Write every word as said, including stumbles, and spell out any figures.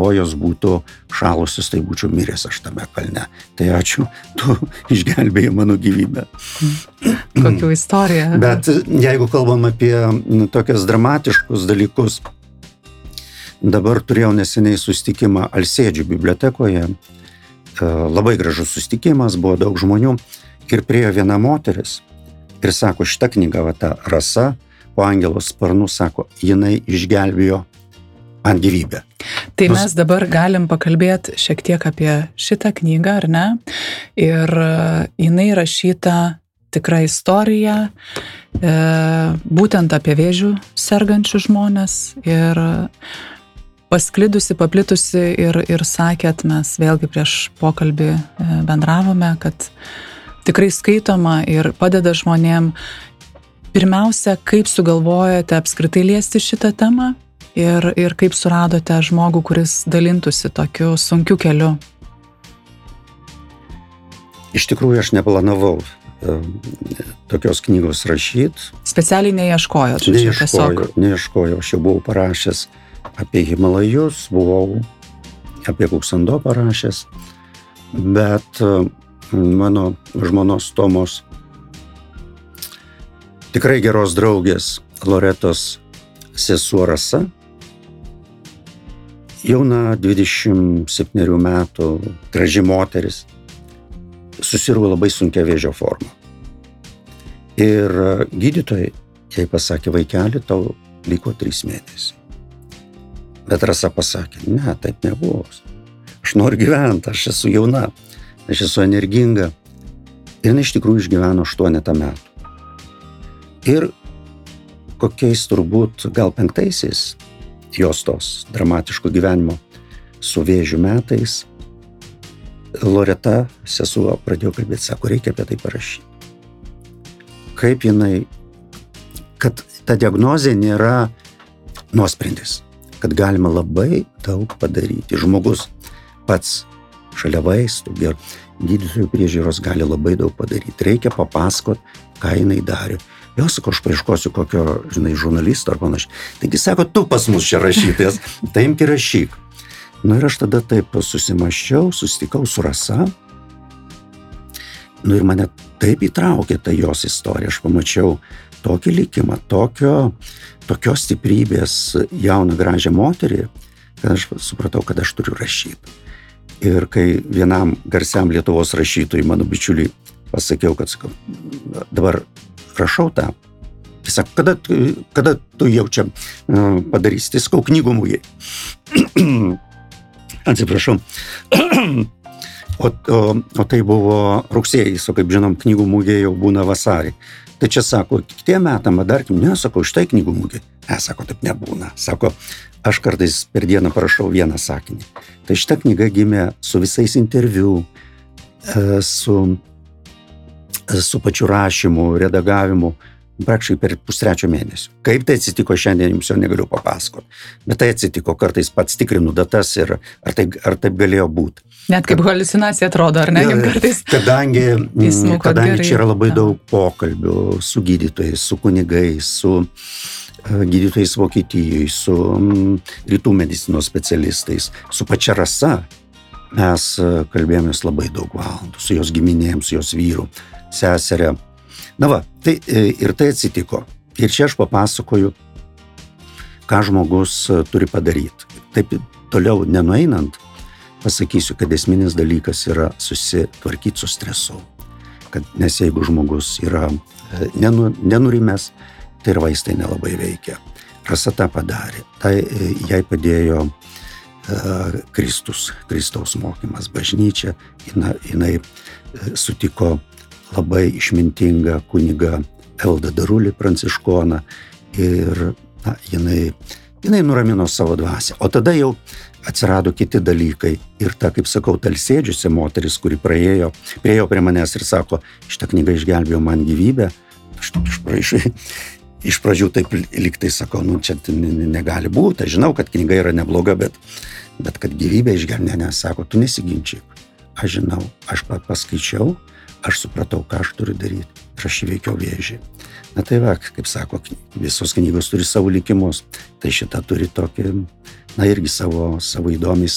kojos būtų šalusios, tai būčiau miręs aš tame kalne. Tai ačiū, tu išgelbėjai mano gyvybę. Kokių istorija. Bet jeigu kalbam apie tokias dramatiškus dalykus, dabar turėjau neseniai susitikimą Alsėdžių bibliotekoje. Labai gražus susitikimas, buvo daug žmonių ir priėjo viena moteris ir sako, šita knyga, va ta Rasa, po angelo sparnų, sako, jinai išgelbėjo man gyvybę. Tai mes dabar galim pakalbėti šiek tiek apie šitą knygą, ar ne? Ir jinai rašyta tikra istorija, e, būtent apie vėžių sergančių žmonės ir pasklidusi, paplitusi ir, ir sakėt, mes vėlgi prieš pokalbį bendravome, kad tikrai skaitoma ir padeda žmonėm. Pirmiausia, kaip sugalvojate apskritai liesti šitą temą ir, ir kaip suradote žmogų, kuris dalintųsi tokiu sunkiu keliu? Iš tikrųjų, aš neplanavau tokios knygos rašyti. Specialiai neieškojot? Neieškojau, neieškojau. Aš jau buvau parašęs apie Himalajus, buvau apie Kuksando parašęs, bet mano žmonos Tomos tikrai geros draugės Loretos sesuo Rasa, jauna dvidešimt septynerių metų, graži moteris, susirgo labai sunkia vėžio forma. Ir gydytojai jai pasakė, vaikeli, tau liko trys mėnesiai. Bet Rasa pasakė, ne, taip nebuvo. Aš noriu gyventi, aš esu jauna, aš esu energinga. Ir jinai iš tikrųjų išgyveno aštuonetą metų. Ir kokiais turbūt gal penktaisiais jos tos dramatiško gyvenimo su vėžiu metais, Loreta sesuo pradėjo kalbėti, sako, reikia apie tai parašyti. Kaip jinai, kad ta diagnozė nėra nuosprendis, kad galima labai daug padaryti. Žmogus pats šalia vaistų ir gydytojų priežiūros gali labai daug padaryti. Reikia papasakot, ką jinai darė. Jo, sako, aš paieškosiu kokio, žinai, žurnalisto ar panašiai. Taigi, sako, tu pas mus čia rašytojas, tai imk ir rašyk. Nu ir aš tada taip susimaščiau, susitikau su Rasa. Nu ir mane taip įtraukė ta jos istorija. Aš pamačiau tokį likimą, tokio, tokios stiprybės jauną gražią moterį, kad aš supratau, kad aš turiu rašyti. Ir kai vienam garsiam Lietuvos rašytojui, mano bičiuliui, pasakiau, kad sakau, dabar rašau tą. Jis sako, kada, kada tu jau čia padarysi, tai sakau, knygų mugėj. Atsiprašau. O, o, o tai buvo rugsėjais, o kaip žinom, knygų mugė jau būna vasarį. Tai čia sako, kitiem metam, dar, ne, sako, štai knygų mugė. Ne, sako, taip nebūna. Sako, aš kartais per dieną parašau vieną sakinį. Tai šita knyga gimė su visais interviu, su, su pačiu rašymu, redagavimu, praktiškai per pustrečio mėnesio. Kaip tai atsitiko šiandien, jums jau negaliu papasakoti. Bet tai atsitiko, kartais pats tikrinu datas ir ar taip, ar taip galėjo būti. Net kaip haliucinacija atrodo, ar ne? Kartais kadangi kadangi gerai. Čia yra labai daug pokalbių su gydytojais, su kunigais, su gydytojais Vokietijoje, su rytų medicinos specialistais, su pačia Rasa. Mes kalbėjomės labai daug valandų, su jos giminėm, su jos vyru, seserė. Na va, tai ir tai atsitiko. Ir čia aš papasakoju, ką žmogus turi padaryti. Taip toliau nenueinant, pasakysiu, kad esminis dalykas yra susitvarkyti su stresu. Kad, nes jeigu žmogus yra nenu, nenurimęs, tai ir vaistai nelabai veikia. Rasa tą padarė. Tai jai padėjo uh, Kristus, Kristaus mokymas, bažnyčia. Jinai, jinai sutiko labai išmintingą kunigą Eldą Darulį, pranciškoną, ir na, jinai, jinai nuramino savo dvasią. O tada jau atsirado kiti dalykai. Ir ta, kaip sakau, talsėdžiusi moteris, kuri praėjo, priejo prie manęs ir sako, šitą knygą išgelbėjo man gyvybę. Aš iš, praeišiai, iš pradžių taip liktai sakau, nu čia negali būti. Aš žinau, kad knyga yra nebloga, bet, bet kad gyvybę išgelbėjo, ne, sako, tu nesiginčyk. Aš žinau, aš paskaičiau, aš supratau, ką aš turiu daryti. Ir aš įveikiau vėžį. Na tai va, kaip sako, visos knygos turi savo likimus. Tai šita turi tokį, na irgi savo, savo įdomiai